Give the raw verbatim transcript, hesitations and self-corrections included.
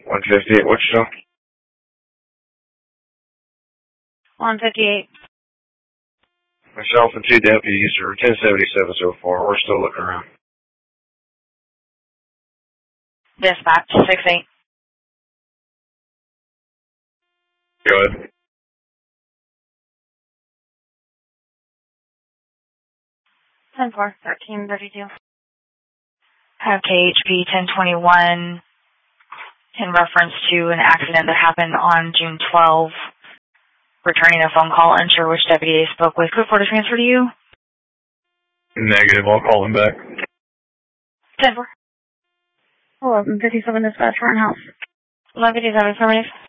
one fifty at Wichita. one fifty-eight. Myself and two deputies are ten seventy-seven so far. We're still looking around. Dispatch, six eight. Go ahead. ten four, thirteen thirty-two. Have K H P ten twenty-one in reference to an accident that happened on June twelfth. Returning a phone call, unsure which deputy they spoke with. Could order transfer to you? Negative, I'll call him back. ten four. eleven fifty-seven dispatch, front house. eleven fifty-seven, affirmative.